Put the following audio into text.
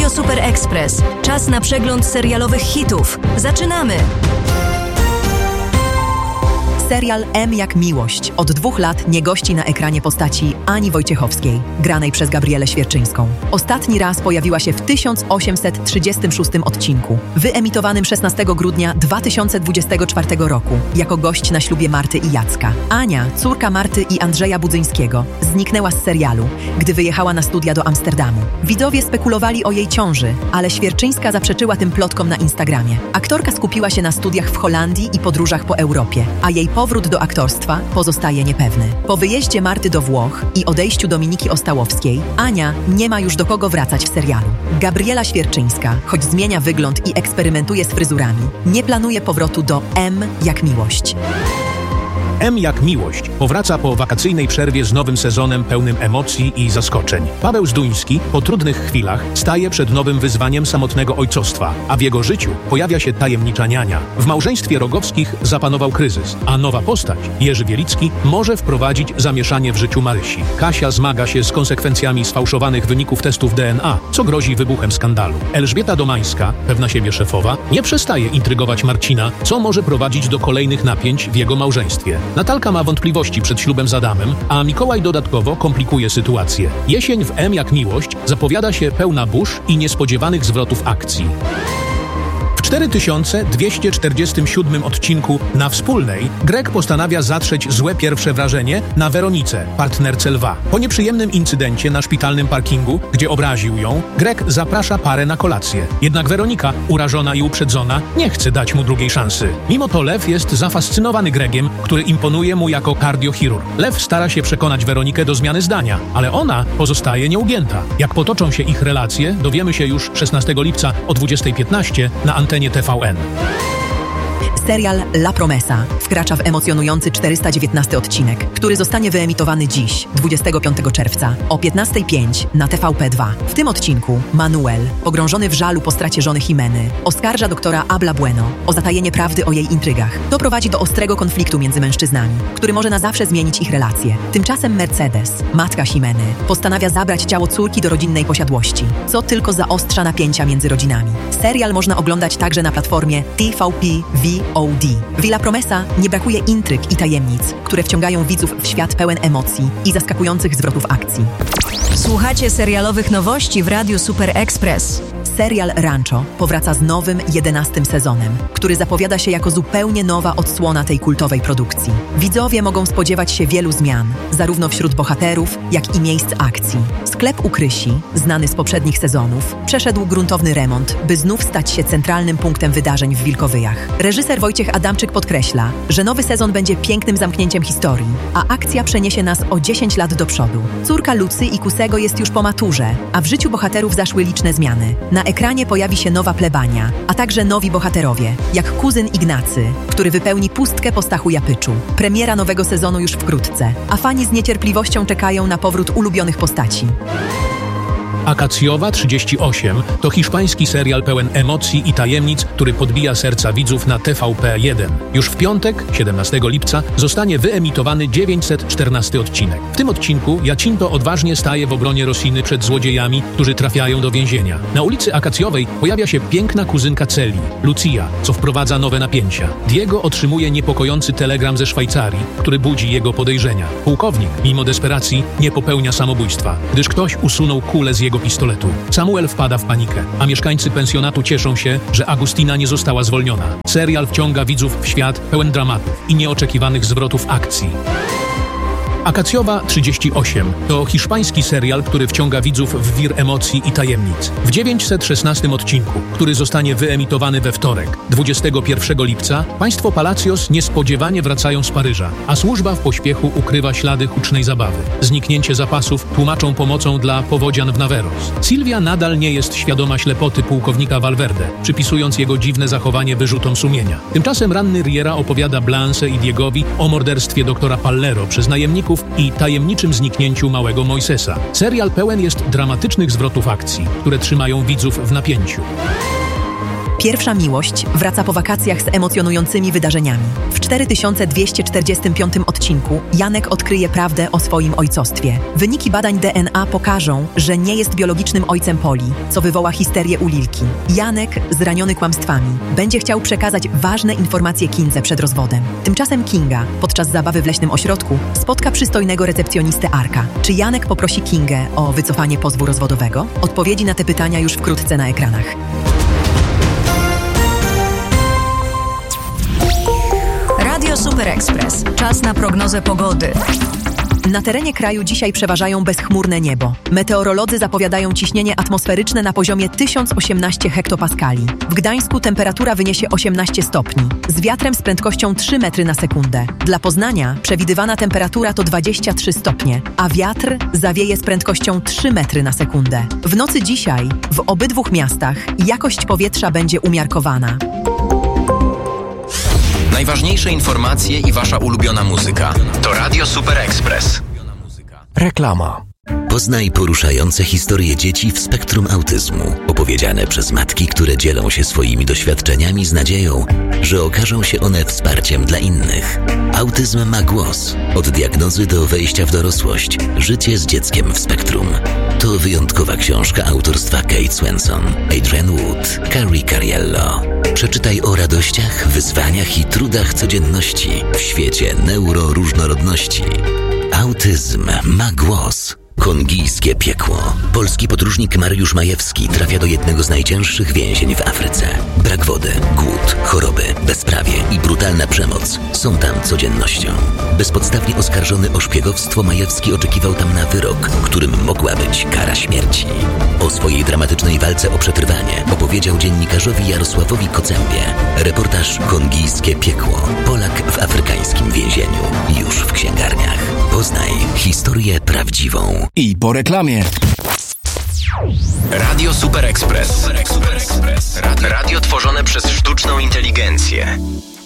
Radio Super Express. Czas na przegląd serialowych hitów. Zaczynamy! Serial M jak miłość od 2 lat nie gości na ekranie postaci Ani Wojciechowskiej, granej przez Gabrielę Świerczyńską. Ostatni raz pojawiła się w 1836 odcinku, wyemitowanym 16 grudnia 2024 roku, jako gość na ślubie Marty i Jacka. Ania, córka Marty i Andrzeja Budzyńskiego, zniknęła z serialu, gdy wyjechała na studia do Amsterdamu. Widzowie spekulowali o jej ciąży, ale Świerczyńska zaprzeczyła tym plotkom na Instagramie. Aktorka skupiła się na studiach w Holandii i podróżach po Europie, a jej powrót do aktorstwa pozostaje niepewny. Po wyjeździe Marty do Włoch i odejściu Dominiki Ostałowskiej, Ania nie ma już do kogo wracać w serialu. Gabriela Świerczyńska, choć zmienia wygląd i eksperymentuje z fryzurami, nie planuje powrotu do M jak miłość. M jak miłość powraca po wakacyjnej przerwie z nowym sezonem pełnym emocji i zaskoczeń. Paweł Zduński po trudnych chwilach staje przed nowym wyzwaniem samotnego ojcostwa, a w jego życiu pojawia się tajemnicza niania. W małżeństwie Rogowskich zapanował kryzys, a nowa postać, Jerzy Wielicki, może wprowadzić zamieszanie w życiu Marysi. Kasia zmaga się z konsekwencjami sfałszowanych wyników testów DNA, co grozi wybuchem skandalu. Elżbieta Domańska, pewna siebie szefowa, nie przestaje intrygować Marcina, co może prowadzić do kolejnych napięć w jego małżeństwie. Natalka ma wątpliwości przed ślubem z Adamem, a Mikołaj dodatkowo komplikuje sytuację. Jesień w M jak miłość zapowiada się pełna burz i niespodziewanych zwrotów akcji. W 4247 odcinku Na Wspólnej Greg postanawia zatrzeć złe pierwsze wrażenie na Weronice, partnerce Lwa. Po nieprzyjemnym incydencie na szpitalnym parkingu, gdzie obraził ją, Greg zaprasza parę na kolację. Jednak Weronika, urażona i uprzedzona, nie chce dać mu drugiej szansy. Mimo to Lew jest zafascynowany Gregiem, który imponuje mu jako kardiochirurg. Lew stara się przekonać Weronikę do zmiany zdania, ale ona pozostaje nieugięta. Jak potoczą się ich relacje, dowiemy się już 16 lipca o 20:15 na antenie TVN. Serial La Promesa wkracza w emocjonujący 419 odcinek, który zostanie wyemitowany dziś, 25 czerwca, o 15:05 na TVP2. W tym odcinku Manuel, pogrążony w żalu po stracie żony Jimeny, oskarża doktora Abla Bueno o zatajenie prawdy o jej intrygach. To prowadzi do ostrego konfliktu między mężczyznami, który może na zawsze zmienić ich relacje. Tymczasem Mercedes, matka Jimeny, postanawia zabrać ciało córki do rodzinnej posiadłości, co tylko zaostrza napięcia między rodzinami. Serial można oglądać także na platformie TVP VOD. W La Promesa nie brakuje intryg i tajemnic, które wciągają widzów w świat pełen emocji i zaskakujących zwrotów akcji. Słuchacie serialowych nowości w Radiu Super Express. Serial Rancho powraca z nowym 11 sezonem, który zapowiada się jako zupełnie nowa odsłona tej kultowej produkcji. Widzowie mogą spodziewać się wielu zmian, zarówno wśród bohaterów, jak i miejsc akcji. Sklep u Krysi, znany z poprzednich sezonów, przeszedł gruntowny remont, by znów stać się centralnym punktem wydarzeń w Wilkowyjach. Reżyser Wojciech Adamczyk podkreśla, że nowy sezon będzie pięknym zamknięciem historii, a akcja przeniesie nas o 10 lat do przodu. Córka Lucy i Kusego jest już po maturze, a w życiu bohaterów zaszły liczne zmiany. Na ekranie pojawi się nowa plebania, a także nowi bohaterowie, jak kuzyn Ignacy, który wypełni pustkę po Stachu Japyczu. Premiera nowego sezonu już wkrótce, a fani z niecierpliwością czekają na powrót ulubionych postaci. Akacjowa 38 to hiszpański serial pełen emocji i tajemnic, który podbija serca widzów na TVP1. Już w piątek, 17 lipca, zostanie wyemitowany 914 odcinek. W tym odcinku Jacinto odważnie staje w obronie Rosiny przed złodziejami, którzy trafiają do więzienia. Na ulicy Akacjowej pojawia się piękna kuzynka Celi, Lucia, co wprowadza nowe napięcia. Diego otrzymuje niepokojący telegram ze Szwajcarii, który budzi jego podejrzenia. Pułkownik, mimo desperacji, nie popełnia samobójstwa, gdyż ktoś usunął kulę z jego pistoletu. Samuel wpada w panikę, a mieszkańcy pensjonatu cieszą się, że Agustina nie została zwolniona. Serial wciąga widzów w świat pełen dramatów i nieoczekiwanych zwrotów akcji. Akacjowa 38 to hiszpański serial, który wciąga widzów w wir emocji i tajemnic. W 916 odcinku, który zostanie wyemitowany we wtorek, 21 lipca, państwo Palacios niespodziewanie wracają z Paryża, a służba w pośpiechu ukrywa ślady hucznej zabawy. Zniknięcie zapasów tłumaczą pomocą dla powodzian w Naveros. Sylwia nadal nie jest świadoma ślepoty pułkownika Valverde, przypisując jego dziwne zachowanie wyrzutom sumienia. Tymczasem ranny Riera opowiada Blanche i Diegowi o morderstwie doktora Pallero przez najemników i tajemniczym zniknięciu małego Moisesa. Serial pełen jest dramatycznych zwrotów akcji, które trzymają widzów w napięciu. Pierwsza miłość wraca po wakacjach z emocjonującymi wydarzeniami. W 4245 odcinku Janek odkryje prawdę o swoim ojcostwie. Wyniki badań DNA pokażą, że nie jest biologicznym ojcem Poli, co wywoła histerię u Lilki. Janek, zraniony kłamstwami, będzie chciał przekazać ważne informacje Kindze przed rozwodem. Tymczasem Kinga, podczas zabawy w leśnym ośrodku, spotka przystojnego recepcjonistę Arka. Czy Janek poprosi Kingę o wycofanie pozwu rozwodowego? Odpowiedzi na te pytania już wkrótce na ekranach. Radio Super Express. Czas na prognozę pogody. Na terenie kraju dzisiaj przeważają bezchmurne niebo. Meteorolodzy zapowiadają ciśnienie atmosferyczne na poziomie 1018 hektopaskali. W Gdańsku temperatura wyniesie 18 stopni, z wiatrem z prędkością 3 metry na sekundę. Dla Poznania przewidywana temperatura to 23 stopnie, a wiatr zawieje z prędkością 3 metry na sekundę. W nocy dzisiaj w obydwu miastach jakość powietrza będzie umiarkowana. Najważniejsze informacje i wasza ulubiona muzyka. To Radio Super Express. Reklama. Poznaj poruszające historie dzieci w spektrum autyzmu, opowiedziane przez matki, które dzielą się swoimi doświadczeniami z nadzieją, że okażą się one wsparciem dla innych. Autyzm ma głos. Od diagnozy do wejścia w dorosłość. Życie z dzieckiem w spektrum. To wyjątkowa książka autorstwa Kate Swenson, Adrian Wood, Carrie Cariello. Przeczytaj o radościach, wyzwaniach i trudach codzienności w świecie neuroróżnorodności. Autyzm ma głos. Kongijskie piekło. Polski podróżnik Mariusz Majewski trafia do jednego z najcięższych więzień w Afryce. Brak wody, głód, choroby, bezprawie i brutalna przemoc są tam codziennością. Bezpodstawnie oskarżony o szpiegowstwo, Majewski oczekiwał tam na wyrok, którym mogła być kara śmierci. O swojej dramatycznej walce o przetrwanie opowiedział dziennikarzowi Jarosławowi Kocębie. Reportaż Kongijskie piekło. Polak w afrykańskim więzieniu. Już w księgarniach. Poznaj historię prawdziwą. I po reklamie. Radio Super Express. Radio tworzone przez sztuczną inteligencję.